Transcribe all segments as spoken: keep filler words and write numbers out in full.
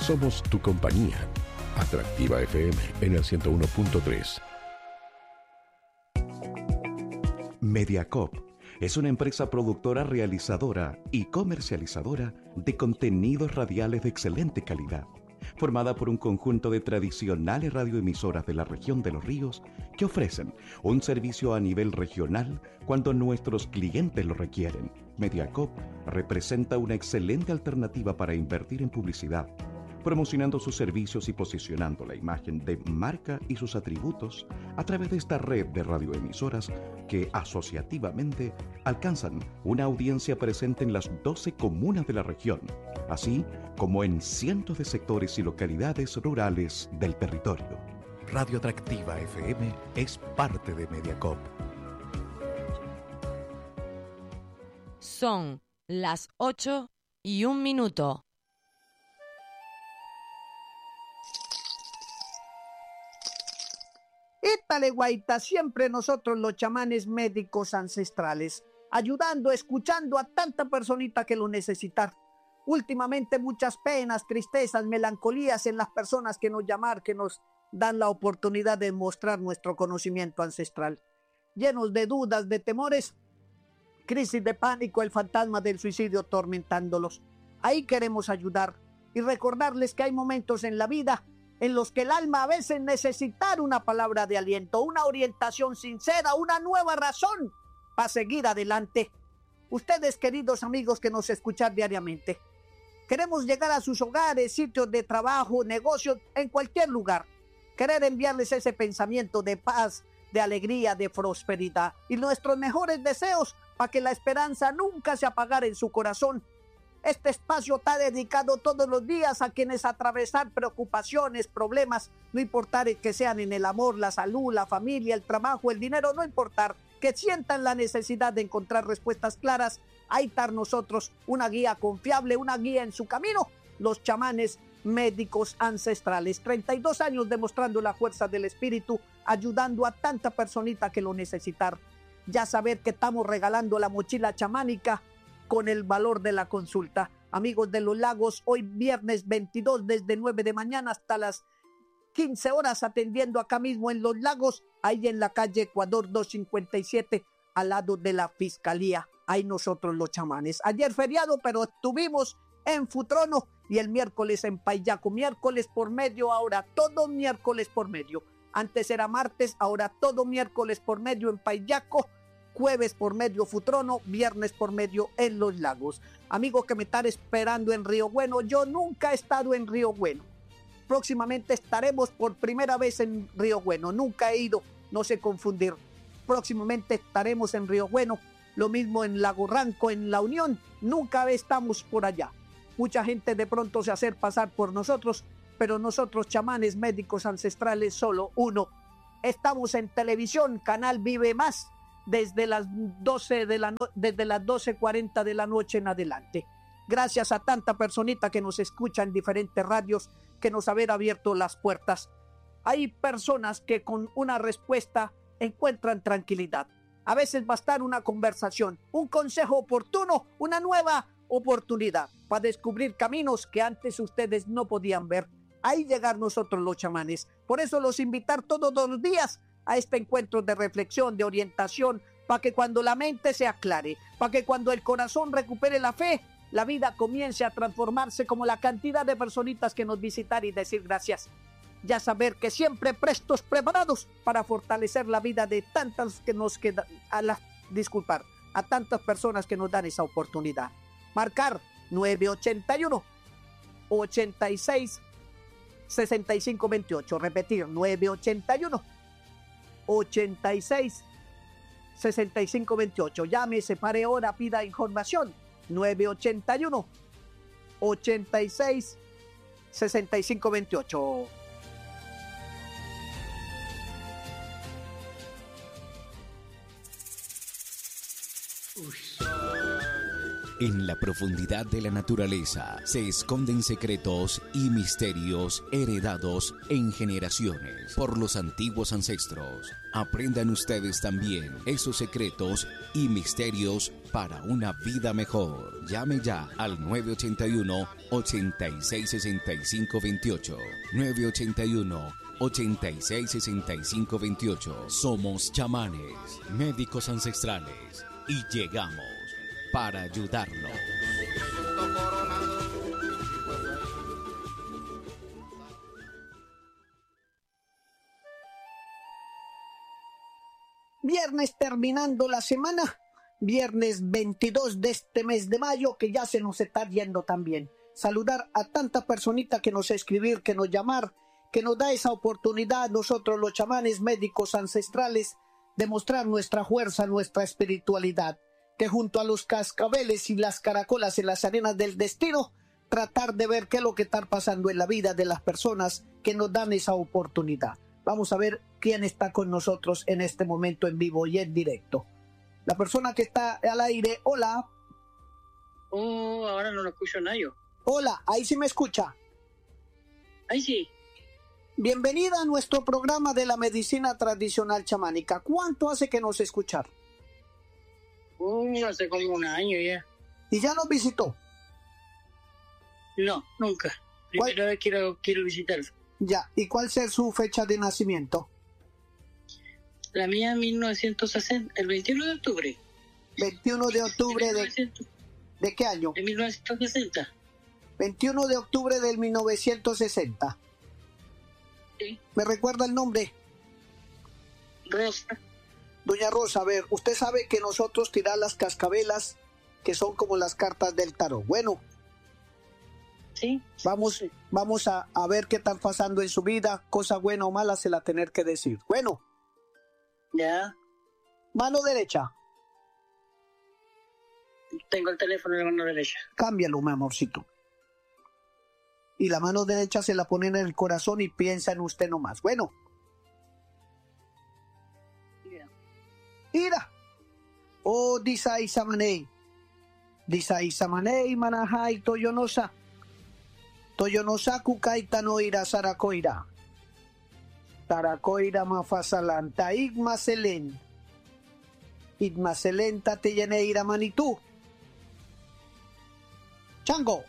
Somos tu compañía. Atractiva F M en el ciento uno punto tres. Mediacorp es una empresa productora, realizadora y comercializadora de contenidos radiales de excelente calidad, formada por un conjunto de tradicionales radioemisoras de la región de Los Ríos que ofrecen un servicio a nivel regional cuando nuestros clientes lo requieren. Mediacorp representa una excelente alternativa para invertir en publicidad, promocionando sus servicios y posicionando la imagen de marca y sus atributos a través de esta red de radioemisoras que asociativamente alcanzan una audiencia presente en las doce comunas de la región, así como en cientos de sectores y localidades rurales del territorio. Radio Atractiva F M es parte de Mediacorp. Son las ocho y un minuto. Étale, guaita, siempre nosotros los chamanes médicos ancestrales, ayudando, escuchando a tanta personita que lo necesitan. Últimamente muchas penas, tristezas, melancolías en las personas que nos llaman, que nos dan la oportunidad de mostrar nuestro conocimiento ancestral. Llenos de dudas, de temores, crisis de pánico, el fantasma del suicidio atormentándolos. Ahí queremos ayudar y recordarles que hay momentos en la vida en los que el alma a veces necesita una palabra de aliento, una orientación sincera, una nueva razón para seguir adelante. Ustedes, queridos amigos que nos escuchan diariamente, queremos llegar a sus hogares, sitios de trabajo, negocios, en cualquier lugar. Querer enviarles ese pensamiento de paz, de alegría, de prosperidad y nuestros mejores deseos para que la esperanza nunca se apagara en su corazón. Este espacio está dedicado todos los días a quienes atravesar preocupaciones, problemas, no importar que sean en el amor, la salud, la familia, el trabajo, el dinero, no importar, que sientan la necesidad de encontrar respuestas claras. Ahí está nosotros, una guía confiable, una guía en su camino, los chamanes médicos ancestrales. treinta y dos años demostrando la fuerza del espíritu, ayudando a tanta personita que lo necesitar. Ya saber que estamos regalando la mochila chamánica con el valor de la consulta. Amigos de los Lagos, hoy viernes veintidós, desde nueve de mañana hasta las quince horas, atendiendo acá mismo en Los Lagos, ahí en la calle Ecuador doscientos cincuenta y siete, al lado de la Fiscalía. Ahí nosotros los chamanes. Ayer feriado, pero estuvimos en Futrono y el miércoles en Paillaco. Miércoles por medio, ahora todo miércoles por medio. Antes era martes, ahora todo miércoles por medio en Paillaco. Jueves por medio Futrono, viernes por medio en Los Lagos. Amigo que me están esperando en Río Bueno, yo nunca he estado en Río Bueno. Próximamente estaremos por primera vez en Río Bueno. Nunca he ido, no se confundir. Próximamente estaremos en Río Bueno. Lo mismo en Lago Ranco, en La Unión. Nunca estamos por allá. Mucha gente de pronto se hace pasar por nosotros, pero nosotros, chamanes médicos ancestrales, solo uno. Estamos en televisión, Canal Vive Más, desde las doce de la no- desde las doce cuarenta de la noche en adelante. Gracias a tanta personita que nos escucha en diferentes radios, que nos haber abierto las puertas. Hay personas que con una respuesta encuentran tranquilidad. A veces bastar una conversación, un consejo oportuno, una nueva oportunidad para descubrir caminos que antes ustedes no podían ver. Ahí llegar nosotros los chamanes. Por eso los invitar todos los días a este encuentro de reflexión, de orientación, para que cuando la mente se aclare, para que cuando el corazón recupere la fe, la vida comience a transformarse como la cantidad de personitas que nos visitan y decir gracias. Ya saber que siempre prestos, preparados para fortalecer la vida de tantas que nos quedan, a la, disculpar, a tantas personas que nos dan esa oportunidad. Marcar nueve ochenta y uno, ochenta y seis, sesenta y cinco veintiocho. Repetir, nueve ochenta y uno, ochenta y seis, sesenta y cinco veintiocho. Llame, separe hora, pida información. nueve ochenta y uno, ochenta y seis, sesenta y cinco veintiocho. En la profundidad de la naturaleza se esconden secretos y misterios heredados en generaciones por los antiguos ancestros. Aprendan ustedes también esos secretos y misterios para una vida mejor. Llame ya al nueve ochenta y uno, ochenta y seis, sesenta y cinco veintiocho. nueve ochenta y uno, ochenta y seis, sesenta y cinco veintiocho. Somos chamanes, médicos ancestrales, y llegamos para ayudarlo. Viernes terminando la semana, viernes veintidós de este mes de mayo, que ya se nos está yendo también. Saludar a tanta personita que nos escribir, que nos llamar, que nos da esa oportunidad nosotros los chamanes médicos ancestrales de mostrar nuestra fuerza, nuestra espiritualidad, que junto a los cascabeles y las caracolas en las arenas del destino, tratar de ver qué es lo que está pasando en la vida de las personas que nos dan esa oportunidad. Vamos a ver quién está con nosotros en este momento en vivo y en directo. La persona que está al aire, hola. Oh, ahora no lo escucho nada yo. Hola, ahí sí me escucha. Ahí sí. Bienvenida a nuestro programa de la medicina tradicional chamánica. ¿Cuánto hace que nos escuchar? Uh, hace como un año ya. ¿Y ya nos visitó? No, nunca. Primera vez quiero, quiero visitar. Ya, ¿y cuál es su fecha de nacimiento? La mía, mil novecientos sesenta, el veintiuno de octubre. veintiuno de octubre de... ¿De qué año? De mil novecientos sesenta. veintiuno de octubre del mil novecientos sesenta. Sí. ¿Me recuerda el nombre? Rosa. Doña Rosa, a ver, usted sabe que nosotros tirar las cascabelas, que son como las cartas del tarot. Bueno, sí. Vamos, sí. vamos a, a ver qué están pasando en su vida, cosa buena o mala se la tener que decir. Bueno. Ya. Mano derecha. Tengo el teléfono en la mano derecha. Cámbialo, mi amorcito. Y la mano derecha se la pone en el corazón y piensa en usted nomás. Bueno. Yeah. Ira. Oh, disai samanei. Disai samanei manahai toyonosa. Toyonosa kukaita no ira sarakoira. Tarakoira mafasalanta igmaselen. Igmaselen tateyeneira manitú. Chango.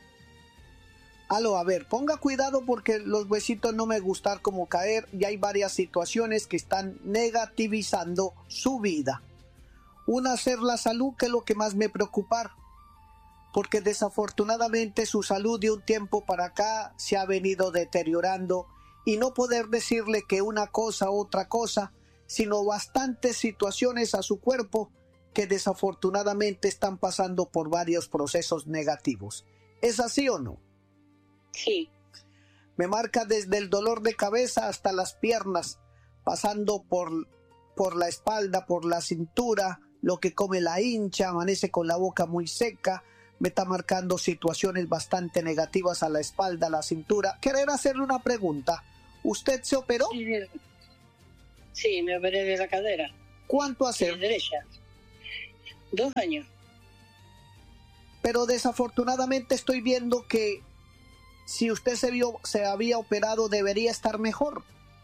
Aló, a ver, ponga cuidado porque los huesitos no me gustan como caer y hay varias situaciones que están negativizando su vida. Una ser la salud, que es lo que más me preocupa, porque desafortunadamente su salud de un tiempo para acá se ha venido deteriorando y no poder decirle que una cosa u otra cosa, sino bastantes situaciones a su cuerpo que desafortunadamente están pasando por varios procesos negativos. ¿Es así o no? Sí. Me marca desde el dolor de cabeza hasta las piernas, pasando por, por la espalda, por la cintura, lo que come la hincha, amanece con la boca muy seca, me está marcando situaciones bastante negativas a la espalda, a la cintura. Querer hacerle una pregunta. ¿Usted se operó? Sí, sí, me operé de la cadera. ¿Cuánto hace? De derecha. Dos años. Pero desafortunadamente estoy viendo que si usted se vio, se había operado, debería estar mejor.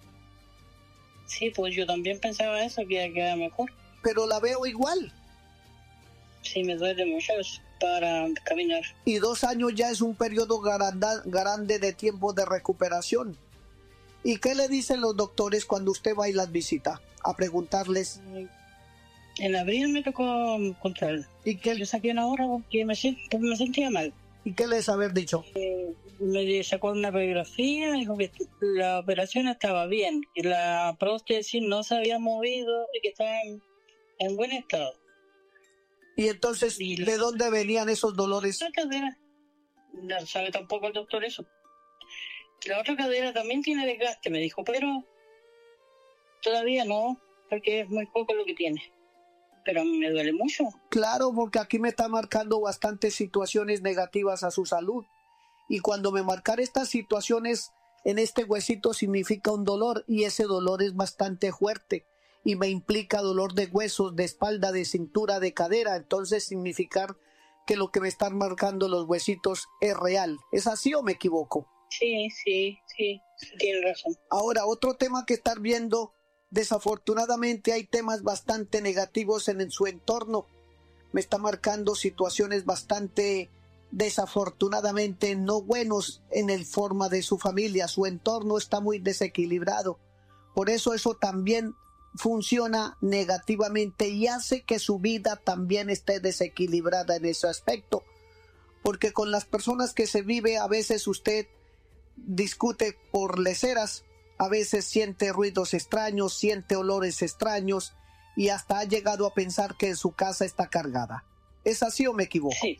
Sí, pues yo también pensaba eso, que iba a quedar mejor. Pero la veo igual. Sí, me duele mucho para caminar. Y dos años ya es un periodo granda, grande de tiempo de recuperación. ¿Y qué le dicen los doctores cuando usted va y las visita? A preguntarles. En abril me tocó encontrarlo. ¿Y qué? Yo saqué una hora porque me, siento, me sentía mal. ¿Y qué les haber dicho? Eh, me sacó una radiografía, dijo que la operación estaba bien, que la prótesis no se había movido y que estaba en, en buen estado. ¿Y entonces y de la, dónde venían esos dolores? La cadera, no sabe tampoco el doctor eso. La otra cadera también tiene desgaste, me dijo, pero todavía no, porque es muy poco lo que tiene. Pero a mí me duele mucho. Claro, porque aquí me está marcando bastantes situaciones negativas a su salud. Y cuando me marcar estas situaciones en este huesito significa un dolor, y ese dolor es bastante fuerte. Y me implica dolor de huesos, de espalda, de cintura, de cadera. Entonces significar que lo que me están marcando los huesitos es real. ¿Es así o me equivoco? Sí, sí, sí, tiene razón. Ahora, otro tema que estar viendo, desafortunadamente hay temas bastante negativos en, en su entorno. Me está marcando situaciones bastante desafortunadamente no buenos en el forma de su familia. Su entorno está muy desequilibrado. Por eso eso también funciona negativamente y hace que su vida también esté desequilibrada en ese aspecto. Porque con las personas que se vive, a veces usted discute por leceras, a veces siente ruidos extraños, siente olores extraños y hasta ha llegado a pensar que su casa está cargada. ¿Es así o me equivoco? Sí,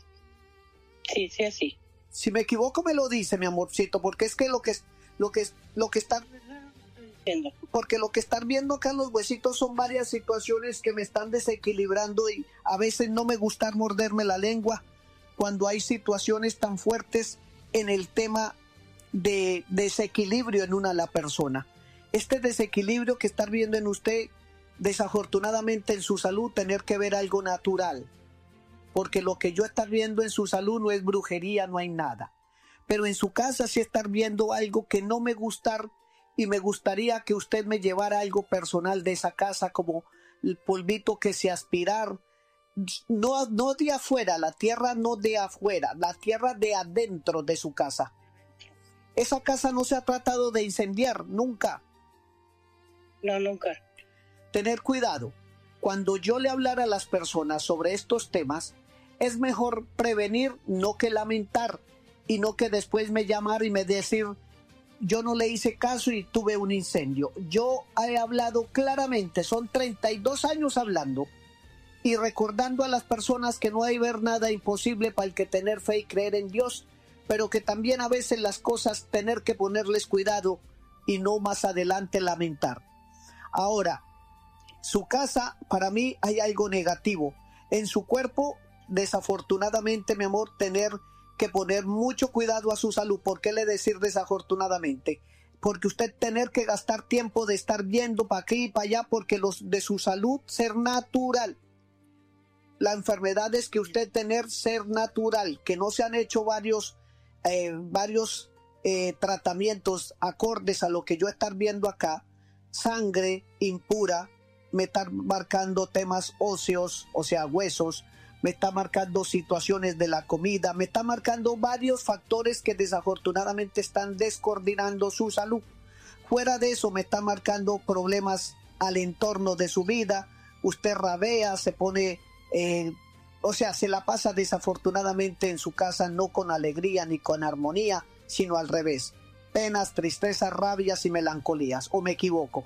sí, sí, así. Si me equivoco me lo dice, mi amorcito, porque es que lo que lo que lo que está porque lo que están viendo acá en los huesitos son varias situaciones que me están desequilibrando y a veces no me gusta morderme la lengua cuando hay situaciones tan fuertes en el tema de desequilibrio en una la persona. Este desequilibrio que está viendo en usted, desafortunadamente en su salud, tener que ver algo natural. Porque lo que yo estar viendo en su salud no es brujería, no hay nada. Pero en su casa sí estar viendo algo que no me gustar y me gustaría que usted me llevara algo personal de esa casa, como el polvito que se aspirar. No, no de afuera, la tierra no de afuera, la tierra de adentro de su casa. Esa casa no se ha tratado de incendiar, nunca. No, nunca. Tener cuidado. Cuando yo le hablara a las personas sobre estos temas, es mejor prevenir, no que lamentar, y no que después me llamar y me decir, yo no le hice caso y tuve un incendio. Yo he hablado claramente, son treinta y dos años hablando, y recordando a las personas que no hay ver nada imposible para el que tener fe y creer en Dios, pero que también a veces las cosas tener que ponerles cuidado y no más adelante lamentar. Ahora, su casa, para mí hay algo negativo. En su cuerpo, desafortunadamente, mi amor, tener que poner mucho cuidado a su salud. ¿Por qué le decir desafortunadamente? Porque usted tener que gastar tiempo de estar yendo para aquí y para allá, porque los de su salud ser natural. La enfermedad es que usted tener ser natural, que no se han hecho varios, eh, varios eh, tratamientos acordes a lo que yo estar viendo acá. Sangre impura, me está marcando temas óseos, o sea, huesos, me está marcando situaciones de la comida, me está marcando varios factores que desafortunadamente están descoordinando su salud. Fuera de eso, me está marcando problemas al entorno de su vida. Usted rabea, se pone, eh, o sea, se la pasa desafortunadamente en su casa, no con alegría ni con armonía, sino al revés. Penas, tristezas, rabias y melancolías. ¿O me equivoco?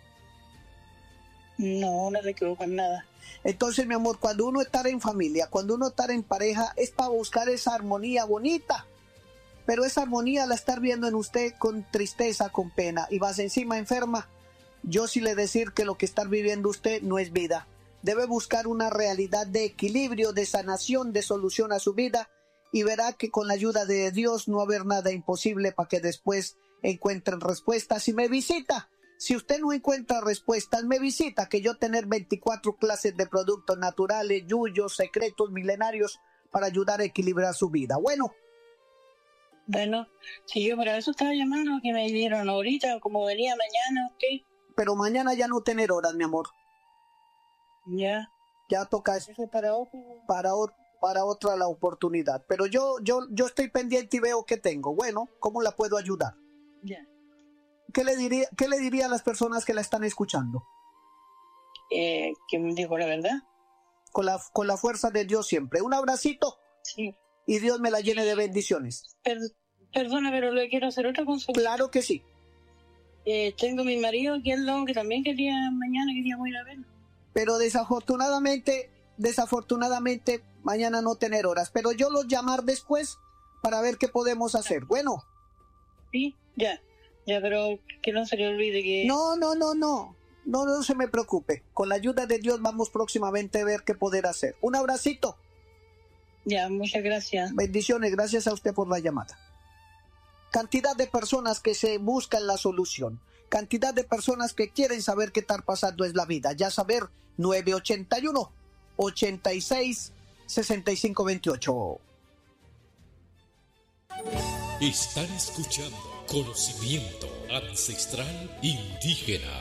No, no te equivoco en nada. Entonces, mi amor, cuando uno está en familia, cuando uno está en pareja, es para buscar esa armonía bonita. Pero esa armonía la estar viendo en usted con tristeza, con pena, y vas encima enferma. Yo sí le decir que lo que está viviendo usted no es vida. Debe buscar una realidad de equilibrio, de sanación, de solución a su vida, y verá que con la ayuda de Dios no va a haber nada imposible para que después encuentren respuestas. Y me visita. Si usted no encuentra respuestas, me visita, que yo tener veinticuatro clases de productos naturales, yuyos, secretos, milenarios, para ayudar a equilibrar su vida. Bueno. Bueno, si yo para eso estaba llamando, que me dieron ahorita, como venía mañana, ¿ok? Pero mañana ya no tener horas, mi amor. Ya. Ya toca eso para otro. Para otro. para otra la oportunidad. Pero yo, yo, yo estoy pendiente y veo qué tengo. Bueno, ¿cómo la puedo ayudar? Ya. ¿Qué le diría, qué le diría a las personas que la están escuchando? Eh, que me dijo la verdad. Con la, con la fuerza de Dios siempre. Un abracito. Sí. Y Dios me la llene de bendiciones. Per, perdona, pero le quiero hacer otra consulta. Claro que sí. Eh, tengo mi marido aquí al lado que también quería, mañana queríamos ir a verlo. Pero desafortunadamente, desafortunadamente, mañana no tener horas. Pero yo los llamar después para ver qué podemos hacer. Bueno. Sí, ya. Ya, pero que no se le olvide que... No, no, no, no. No, no se me preocupe. Con la ayuda de Dios vamos próximamente a ver qué poder hacer. Un abracito. Ya, muchas gracias. Bendiciones, gracias a usted por la llamada. Cantidad de personas que se buscan la solución. Cantidad de personas que quieren saber qué está pasando en la vida. Ya saber, nueve ocho uno, ochenta y seis, sesenta y cinco veintiocho. Están escuchando Conocimiento Ancestral Indígena.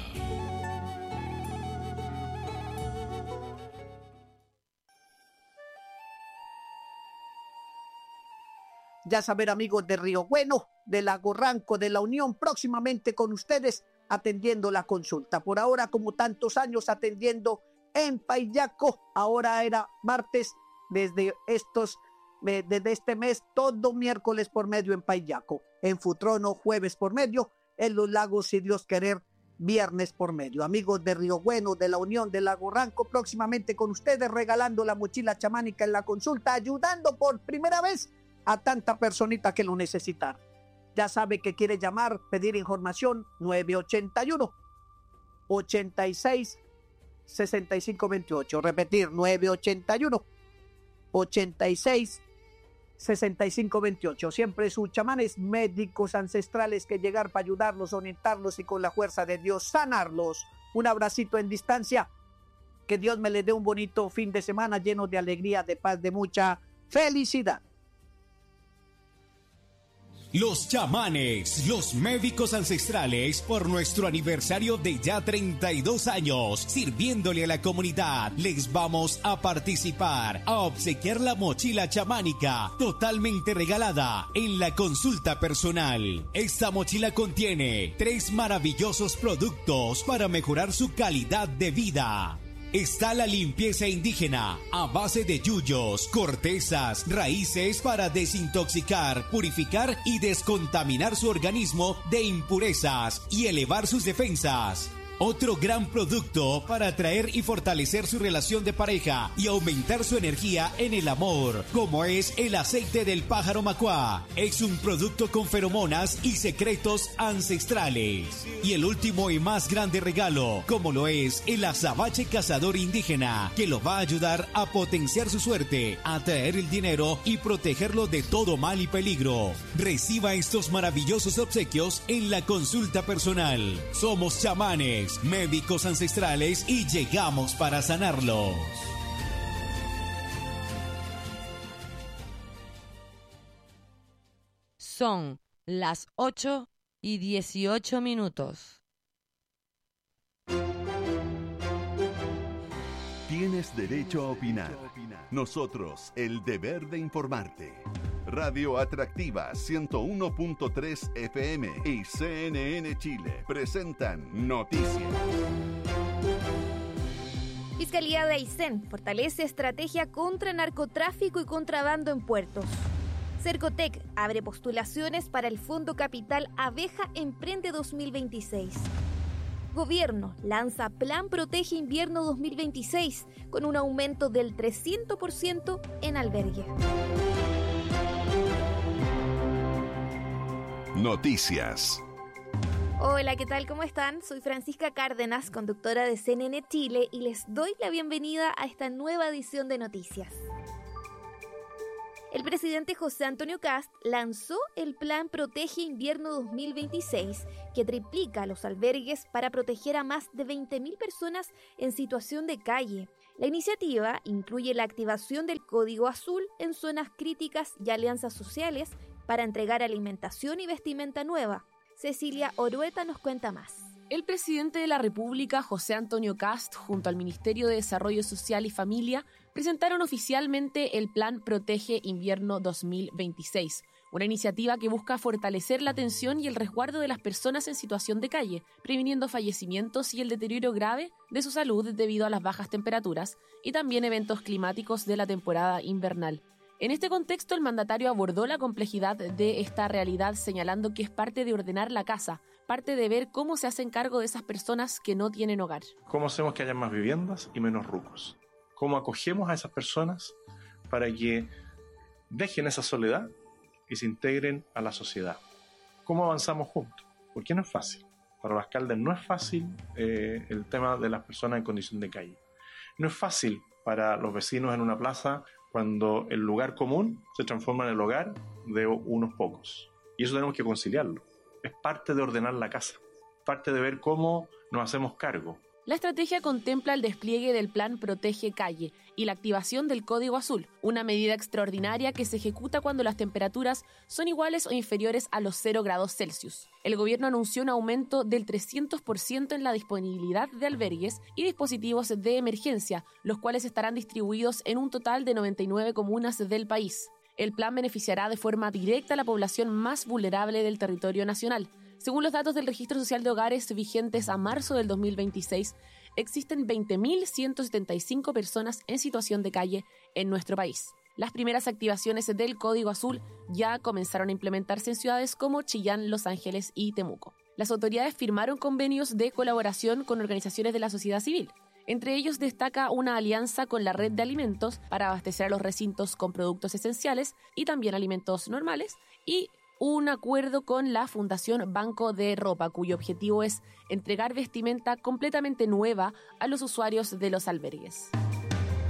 Ya saber, amigos de Río Bueno, de Lago Ranco, de La Unión, próximamente con ustedes atendiendo la consulta. Por ahora, como tantos años atendiendo en Paillaco, ahora era martes, desde estos, eh, desde este mes, todo miércoles por medio en Paillaco, en Futrono jueves por medio, en Los Lagos, si Dios querer, viernes por medio. Amigos de Río Bueno, de La Unión, de Lago Ranco, próximamente con ustedes regalando la mochila chamánica en la consulta, ayudando por primera vez a tanta personita que lo necesitan. Ya sabe que quiere llamar, pedir información, nueve ochenta y uno, ochenta y seis, sesenta y cinco veintiocho. Repetir, nueve ochenta y uno, ochenta y seis, sesenta y cinco veintiocho. Siempre sus chamanes médicos ancestrales que llegar para ayudarlos, orientarlos y con la fuerza de Dios sanarlos. Un abracito en distancia. Que Dios me le dé un bonito fin de semana lleno de alegría, de paz, de mucha felicidad. Los chamanes, los médicos ancestrales, por nuestro aniversario de ya treinta y dos años, sirviéndole a la comunidad, les vamos a participar, a obsequiar la mochila chamánica, totalmente regalada, en la consulta personal. Esta mochila contiene tres maravillosos productos para mejorar su calidad de vida. Está la limpieza indígena a base de yuyos, cortezas, raíces para desintoxicar, purificar y descontaminar su organismo de impurezas y elevar sus defensas. Otro gran producto para atraer y fortalecer su relación de pareja y aumentar su energía en el amor, como es el aceite del pájaro macuá. Es un producto con feromonas y secretos ancestrales. Y el último y más grande regalo, como lo es el azabache cazador indígena, que lo va a ayudar a potenciar su suerte, atraer el dinero y protegerlo de todo mal y peligro. Reciba estos maravillosos obsequios en la consulta personal. Somos chamanes, médicos ancestrales y llegamos para sanarlos. Son las ocho y dieciocho minutos. Tienes derecho a opinar. Nosotros, el deber de informarte. Radio Atractiva ciento uno punto tres F M y C N N Chile presentan Noticias. Fiscalía de Aysén fortalece estrategia contra narcotráfico y contrabando en puertos. Cercotec abre postulaciones para el Fondo Capital Abeja Emprende dos mil veintiséis. Gobierno lanza Plan Protege Invierno dos mil veintiséis con un aumento del trescientos por ciento en albergue. Noticias. Hola, ¿qué tal? ¿Cómo están? Soy Francisca Cárdenas, conductora de C N N Chile, y les doy la bienvenida a esta nueva edición de Noticias. El presidente José Antonio Kast lanzó el Plan Protege Invierno dos mil veintiséis, que triplica los albergues para proteger a más de veinte mil personas en situación de calle. La iniciativa incluye la activación del Código Azul en zonas críticas y alianzas sociales para entregar alimentación y vestimenta nueva. Cecilia Orueta nos cuenta más. El presidente de la República, José Antonio Kast, junto al Ministerio de Desarrollo Social y Familia, presentaron oficialmente el Plan Protege Invierno dos mil veintiséis, una iniciativa que busca fortalecer la atención y el resguardo de las personas en situación de calle, previniendo fallecimientos y el deterioro grave de su salud debido a las bajas temperaturas y también eventos climáticos de la temporada invernal. En este contexto, el mandatario abordó la complejidad de esta realidad, señalando que es parte de ordenar la casa, parte de ver cómo se hacen cargo de esas personas que no tienen hogar. ¿Cómo hacemos que haya más viviendas y menos rucos? ¿Cómo acogemos a esas personas para que dejen esa soledad y se integren a la sociedad? ¿Cómo avanzamos juntos? Porque no es fácil. Para los alcaldes no es fácil eh, el tema de las personas en condición de calle. No es fácil para los vecinos en una plaza cuando el lugar común se transforma en el hogar de unos pocos. Y eso tenemos que conciliarlo. Es parte de ordenar la casa, parte de ver cómo nos hacemos cargo. La estrategia contempla el despliegue del Plan Protege Calle y la activación del Código Azul, una medida extraordinaria que se ejecuta cuando las temperaturas son iguales o inferiores a los cero grados Celsius. El gobierno anunció un aumento del trescientos por ciento en la disponibilidad de albergues y dispositivos de emergencia, los cuales estarán distribuidos en un total de noventa y nueve comunas del país. El plan beneficiará de forma directa a la población más vulnerable del territorio nacional. Según los datos del Registro Social de Hogares vigentes a marzo del dos mil veintiséis, existen veinte mil ciento setenta y cinco personas en situación de calle en nuestro país. Las primeras activaciones del Código Azul ya comenzaron a implementarse en ciudades como Chillán, Los Ángeles y Temuco. Las autoridades firmaron convenios de colaboración con organizaciones de la sociedad civil. Entre ellos destaca una alianza con la Red de Alimentos para abastecer a los recintos con productos esenciales y también alimentos normales, y un acuerdo con la Fundación Banco de Ropa, cuyo objetivo es entregar vestimenta completamente nueva a los usuarios de los albergues.